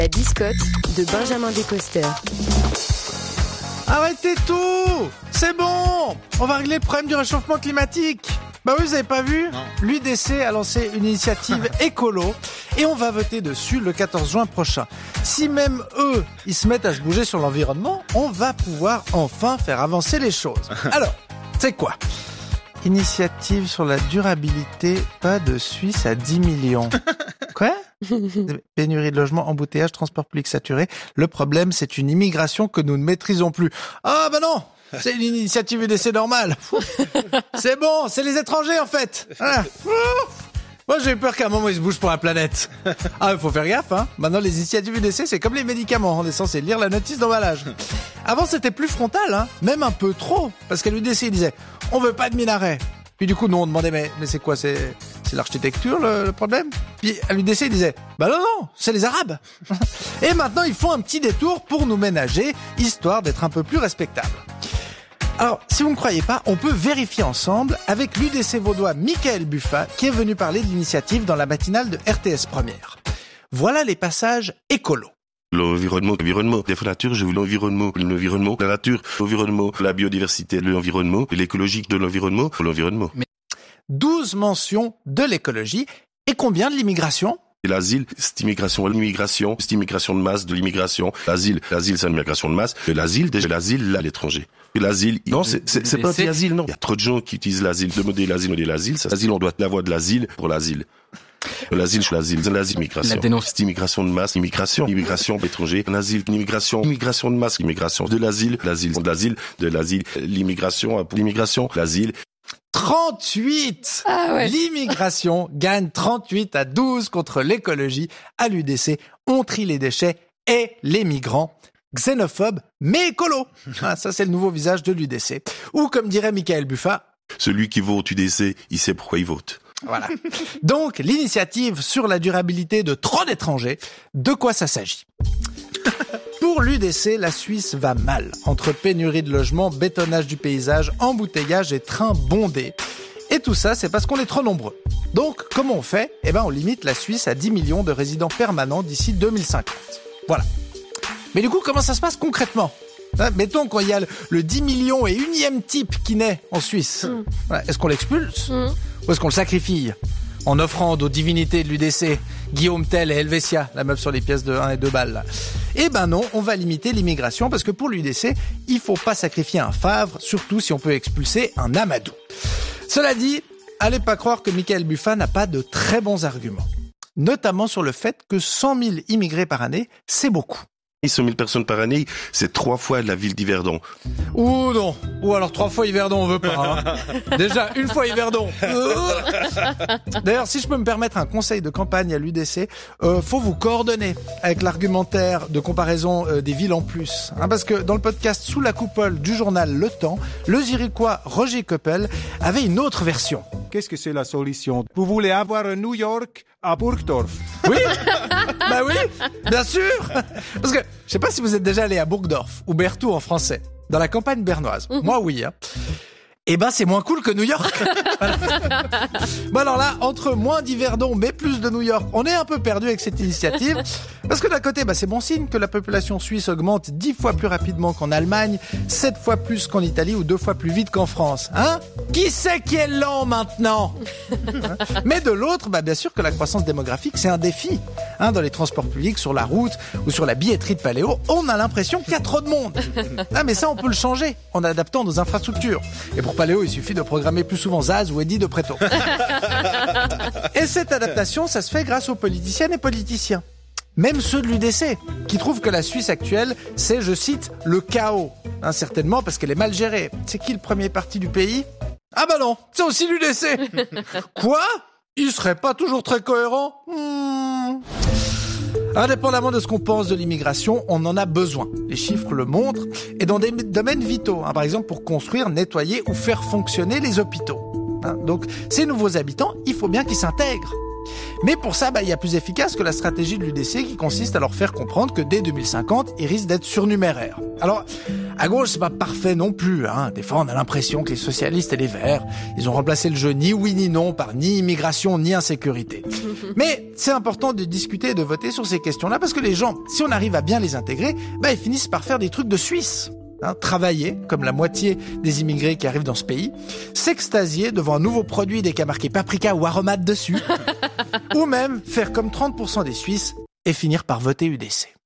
La biscotte de Benjamin Descoster. Arrêtez tout! C'est bon! On va régler le problème du réchauffement climatique. Bah oui, vous avez pas vu? Non. L'UDC a lancé une initiative écolo et on va voter dessus le 14 juin prochain. Si même eux, ils se mettent à se bouger sur l'environnement, on va pouvoir enfin faire avancer les choses. Alors, c'est quoi? Initiative sur la durabilité, pas de Suisse à 10 millions. Quoi? Pénurie de logements, embouteillage, transport public saturé. Le problème, c'est une immigration que nous ne maîtrisons plus. Ah bah non! C'est une initiative UDC normale. C'est bon, c'est les étrangers en fait. Voilà. Moi j'ai eu peur qu'à un moment ils se bougent pour la planète. Ah, il faut faire gaffe, hein. Maintenant les initiatives UDC c'est comme les médicaments, on est censé lire la notice d'emballage. Avant c'était plus frontal, hein, même un peu trop, parce qu'à l'UDC ils disaient on veut pas de minaret. Puis du coup nous on demandait mais c'est quoi, c'est l'architecture le problème? Puis à l'UDC ils disaient bah non, c'est les Arabes. Et maintenant ils font un petit détour pour nous ménager, histoire d'être un peu plus respectables. Alors, si vous ne croyez pas, on peut vérifier ensemble avec l'UDC vaudois Michael Buffat qui est venu parler de l'initiative dans la matinale de RTS Première. Voilà les passages écolos. L'environnement, la nature, je veux l'environnement, la nature, l'environnement, la biodiversité, l'environnement, l'écologique de l'environnement, l'environnement. 12 mentions de l'écologie et combien de l'immigration? L'asile, c'est immigration de masse, de l'immigration. L'asile, c'est une immigration de masse. L'asile, à l'étranger. L'asile, non, c'est pas l'asile, non. Il y a trop de gens qui utilisent l'asile. Demander l'asile, l'asile, on doit la voix de l'asile pour l'asile. L'asile, immigration. La dénonce. C'est immigration de masse, immigration étranger. L'asile, immigration de masse, immigration de l'asile, l'immigration, l'asile. 38! Ah ouais. L'immigration gagne 38 à 12 contre l'écologie. À l'UDC, on trie les déchets et les migrants. Xénophobe, mais écolo. Ah, ça, c'est le nouveau visage de l'UDC. Ou comme dirait Michael Buffat, Celui qui vote UDC, il sait pourquoi il vote. voilà. Donc, l'initiative sur la durabilité de trop d'étrangers, de quoi ça s'agit? Pour l'UDC, la Suisse va mal. Entre pénurie de logements, bétonnage du paysage, embouteillage et trains bondés. Et tout ça, c'est parce qu'on est trop nombreux. Donc, comment on fait? On limite la Suisse à 10 millions de résidents permanents d'ici 2050. Voilà. Mais du coup, comment ça se passe concrètement? Mettons qu'il y a le 10 millions et unième type qui naît en Suisse. Voilà. Est-ce qu'on l'expulse? Ou est-ce qu'on le sacrifie? En offrande aux divinités de l'UDC, Guillaume Tell et Helvetia, la meuf sur les pièces de 1 et 2 balles. Là. Eh ben non, on va limiter l'immigration parce que pour l'UDC, il faut pas sacrifier un Favre, surtout si on peut expulser un Amadou. Cela dit, allez pas croire que Michael Buffat n'a pas de très bons arguments. Notamment sur le fait que 100 000 immigrés par année, c'est beaucoup. 100 000 personnes par année, c'est 3 fois la ville d'Yverdon. Ou non. Ou alors 3 fois Yverdon, on veut pas. Hein. Déjà, une fois Yverdon. D'ailleurs, si je peux me permettre un conseil de campagne à l'UDC, faut vous coordonner avec l'argumentaire de comparaison des villes en plus. Hein, parce que dans le podcast Sous la coupole du journal Le Temps, le Zurichois Roger Koppel avait une autre version. Qu'est-ce que c'est la solution? Vous voulez avoir un New York à Burgdorf? Oui, bah oui, bien sûr. Parce que je sais pas si vous êtes déjà allé à Burgdorf ou Berthoud en français, dans la campagne bernoise. Moi, oui. Hein. C'est moins cool que New York. Bon alors là, entre moins d'Yverdon mais plus de New York, on est un peu perdu avec cette initiative. Parce que d'un côté, c'est bon signe que la population suisse augmente 10 fois plus rapidement qu'en Allemagne, 7 fois plus qu'en Italie ou 2 fois plus vite qu'en France. Hein? Qui c'est qui est lent maintenant? Mais de l'autre, bien sûr que la croissance démographique, c'est un défi. Hein, dans les transports publics, sur la route ou sur la billetterie de Paléo, on a l'impression qu'il y a trop de monde. Ah, mais ça, on peut le changer en adaptant nos infrastructures. Et pour Paléo, il suffit de programmer plus souvent Zaz ou Eddie de Préto. Et cette adaptation, ça se fait grâce aux politiciennes et politiciens. Même ceux de l'UDC, qui trouvent que la Suisse actuelle, c'est, je cite, le chaos. Hein, certainement parce qu'elle est mal gérée. C'est qui le premier parti du pays? Ah bah non, c'est aussi l'UDC. Quoi? Il serait pas toujours très cohérent? Indépendamment de ce qu'on pense de l'immigration, on en a besoin. Les chiffres le montrent. Et dans des domaines vitaux, par exemple pour construire, nettoyer ou faire fonctionner les hôpitaux. Donc ces nouveaux habitants, il faut bien qu'ils s'intègrent. Mais pour ça, il y a plus efficace que la stratégie de l'UDC qui consiste à leur faire comprendre que dès 2050, ils risquent d'être surnuméraires. Alors, à gauche, c'est pas parfait non plus, hein. Des fois, on a l'impression que les socialistes et les Verts, ils ont remplacé le jeu ni oui ni non par ni immigration ni insécurité. Mais c'est important de discuter et de voter sur ces questions-là parce que les gens, si on arrive à bien les intégrer, ils finissent par faire des trucs de Suisse. Travailler, comme la moitié des immigrés qui arrivent dans ce pays, s'extasier devant un nouveau produit dès qu'il y a marqué paprika ou aromate dessus, ou même faire comme 30% des Suisses et finir par voter UDC.